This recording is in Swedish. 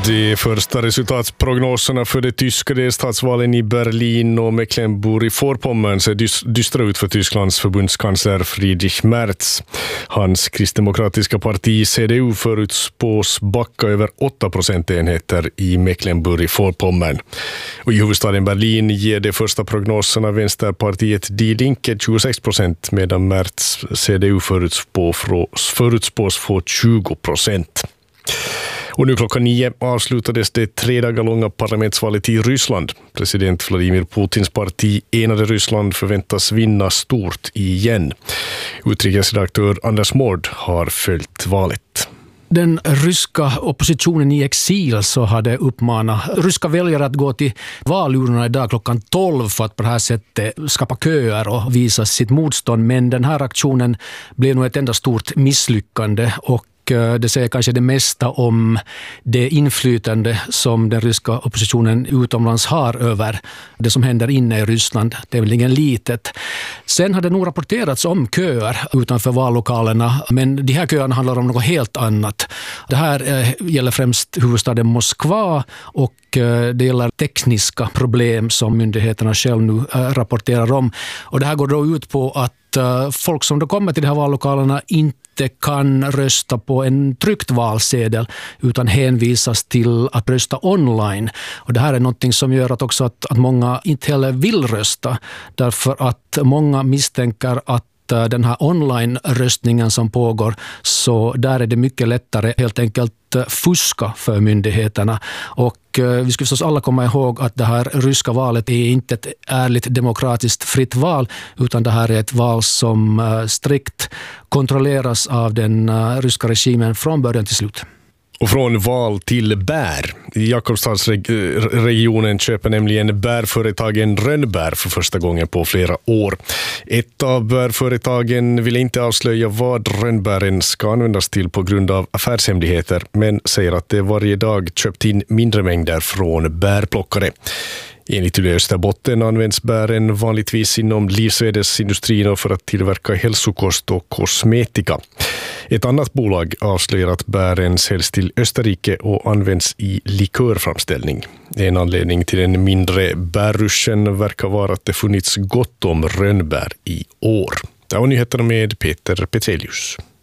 De första resultatprognoserna för de tyska delstatsvalen i Berlin och Mecklenburg-Vorpommern ser dystra ut för Tysklands förbundskansler Friedrich Merz. Hans kristdemokratiska parti CDU förutspås backa över 8 procentenheter i Mecklenburg-Vorpommern. Och i huvudstaden Berlin ger de första prognoserna vänsterpartiet Die Linke 26%, medan Merz CDU förutspås få 20%. Och nu klockan 9 avslutades det 3 dagar långa parlamentsvalet i Ryssland. President Vladimir Putins parti Enade Ryssland förväntas vinna stort igen. Utrikesredaktör Anders Mård har följt valet. Den ryska oppositionen i exil så hade uppmanat ryska väljare att gå till valurnorna idag klockan 12 för att på det här sättet skapa köer och visa sitt motstånd. Men den här aktionen blev nog ett enda stort misslyckande, och det säger kanske det mesta om det inflytande som den ryska oppositionen utomlands har över det som händer inne i Ryssland. Det är väl ingen litet. Sen har det nog rapporterats om köer utanför vallokalerna, men de här köerna handlar om något helt annat. Det här gäller främst huvudstaden Moskva, och det gäller tekniska problem som myndigheterna själv nu rapporterar om. Och det här går då ut på att folk som då kommer till de här vallokalerna inte kan rösta på en tryckt valsedel utan hänvisas till att rösta online. Och det här är någonting som gör att också att många inte heller vill rösta, därför att många misstänker att den här online-röstningen som pågår, så där är det mycket lättare helt enkelt fuska för myndigheterna. Och vi ska förstås alla komma ihåg att det här ryska valet är inte ett ärligt demokratiskt fritt val, utan det här är ett val som strikt kontrolleras av den ryska regimen från början till slut. Och från val till bär. I Jakobstadsregionen köper nämligen bärföretagen rönnbär för första gången på flera år. Ett av bärföretagen vill inte avslöja vad rönnbären ska användas till på grund av affärshemligheter, men säger att det varje dag köpt in mindre mängder från bärplockare. Enligt Österbotten används bären vanligtvis inom livsmedelsindustrin och för att tillverka hälsokost och kosmetika. Ett annat bolag avslöjar att bären säljs till Österrike och används i likörframställning. En anledning till den mindre bärruschen verkar vara att det funnits gott om rönnbär i år. Det var nyheterna med Peter Petrelius.